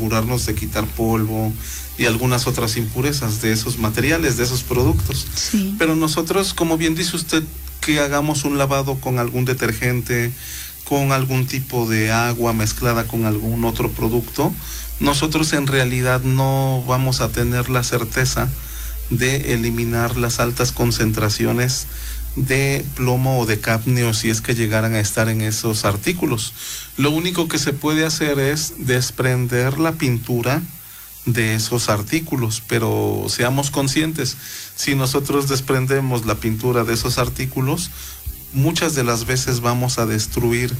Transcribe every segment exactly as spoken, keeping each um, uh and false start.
asegurarnos de quitar polvo y algunas otras impurezas de esos materiales, de esos productos. Sí. Pero nosotros, como bien dice usted, que hagamos un lavado con algún detergente, con algún tipo de agua mezclada con algún otro producto, nosotros en realidad no vamos a tener la certeza de eliminar las altas concentraciones de plomo o de cadmio si es que llegaran a estar en esos artículos. Lo único que se puede hacer es desprender la pintura de esos artículos, pero seamos conscientes, si nosotros desprendemos la pintura de esos artículos, muchas de las veces vamos a destruir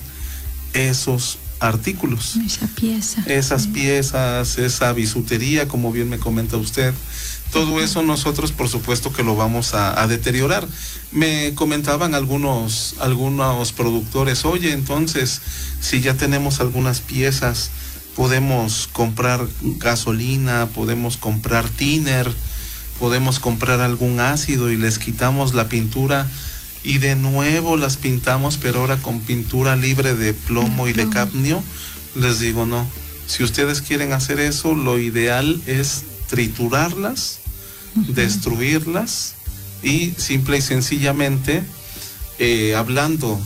esos artículos. Esa pieza. Esas sí. piezas, esa bisutería, como bien me comenta usted. Todo eso nosotros por supuesto que lo vamos a, a deteriorar. Me comentaban algunos, algunos productores, oye, entonces, si ya tenemos algunas piezas, podemos comprar gasolina, podemos comprar thinner, podemos comprar algún ácido y les quitamos la pintura y de nuevo las pintamos, pero ahora con pintura libre de plomo y de cadmio. Les digo, no, si ustedes quieren hacer eso, lo ideal es triturarlas, uh-huh. destruirlas y simple y sencillamente eh, hablando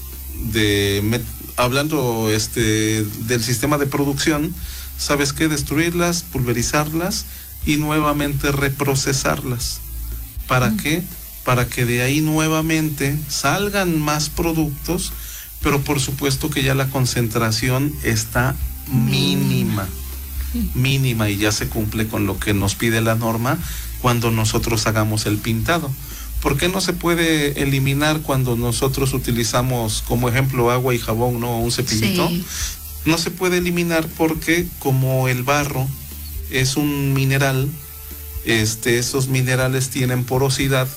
de hablando este del sistema de producción, ¿sabes qué? Destruirlas, pulverizarlas y nuevamente reprocesarlas. ¿Para uh-huh. qué? Para que de ahí nuevamente salgan más productos, pero por supuesto que ya la concentración está mínima, mínima y ya se cumple con lo que nos pide la norma cuando nosotros hagamos el pintado. ¿Por qué no se puede eliminar cuando nosotros utilizamos como ejemplo agua y jabón, no un cepillito? Sí. No se puede eliminar porque como el barro es un mineral, este, esos minerales tienen porosidad.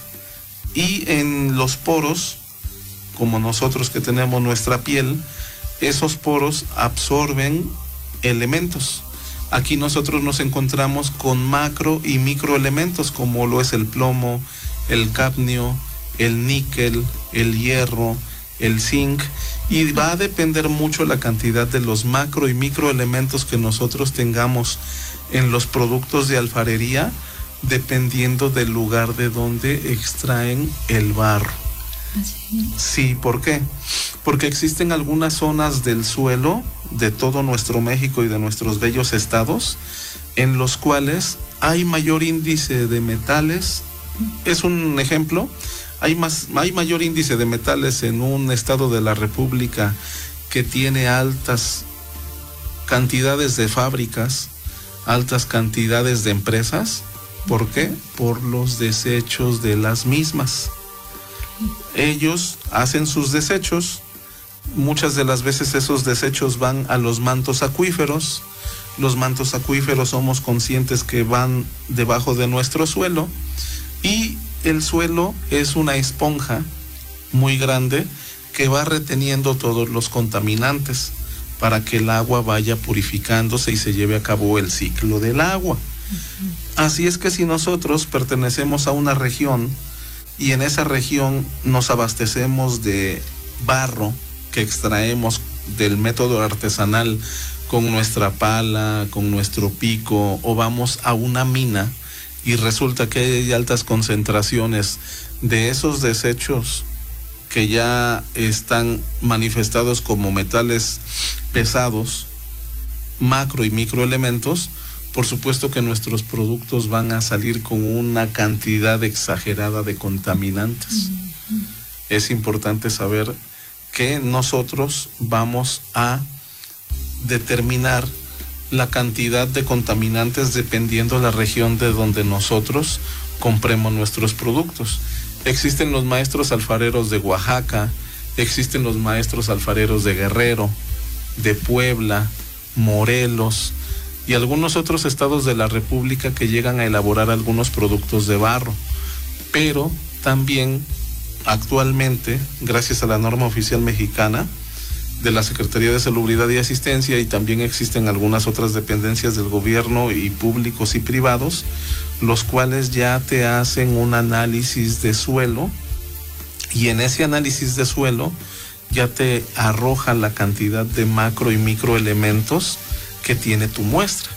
Y en los poros, como nosotros que tenemos nuestra piel, esos poros absorben elementos. Aquí nosotros nos encontramos con macro y microelementos como lo es el plomo, el cadmio, el níquel, el hierro, el zinc, y va a depender mucho la cantidad de los macro y microelementos que nosotros tengamos en los productos de alfarería, dependiendo del lugar de donde extraen el barro. ¿Así? Sí, ¿por qué? Porque existen algunas zonas del suelo de todo nuestro México y de nuestros bellos estados en los cuales hay mayor índice de metales. Es un ejemplo, hay más, hay mayor índice de metales en un estado de la República que tiene altas cantidades de fábricas, altas cantidades de empresas. ¿Por qué? Por los desechos de las mismas. Ellos hacen sus desechos, muchas de las veces esos desechos van a los mantos acuíferos. Los mantos acuíferos somos conscientes que van debajo de nuestro suelo y el suelo es una esponja muy grande que va reteniendo todos los contaminantes para que el agua vaya purificándose y se lleve a cabo el ciclo del agua. Así es que si nosotros pertenecemos a una región y en esa región nos abastecemos de barro que extraemos del método artesanal con nuestra pala, con nuestro pico, o vamos a una mina y resulta que hay altas concentraciones de esos desechos que ya están manifestados como metales pesados, macro y microelementos, por supuesto que nuestros productos van a salir con una cantidad exagerada de contaminantes. Uh-huh. Es importante saber que nosotros vamos a determinar la cantidad de contaminantes dependiendo de la región de donde nosotros compremos nuestros productos. Existen los maestros alfareros de Oaxaca, existen los maestros alfareros de Guerrero, de Puebla, Morelos y algunos otros estados de la República que llegan a elaborar algunos productos de barro. Pero también actualmente, gracias a la norma oficial mexicana de la Secretaría de Salubridad y Asistencia, y también existen algunas otras dependencias del gobierno y públicos y privados, los cuales ya te hacen un análisis de suelo y en ese análisis de suelo ya te arroja la cantidad de macro y microelementos que tiene tu muestra.